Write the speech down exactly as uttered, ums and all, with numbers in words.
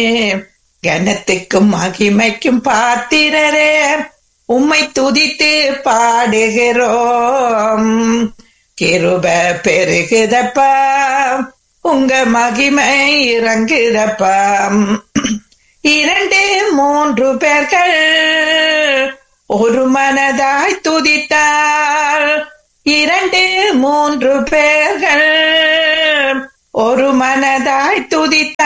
கனத்துக்கும் மகிமைக்கும் பாத்திரரே, உம்மை துதித்து பாடுகிறோம். கிருப பெருகுதப்பா, உங்க மகிமை இறங்குதப்பா. இரண்டு மூன்று பேர்கள் ஒரு மனதாய் துதித்தார். இரண்டு மூன்று பேர்கள் ஒரு மனதாய் துதித்தார்.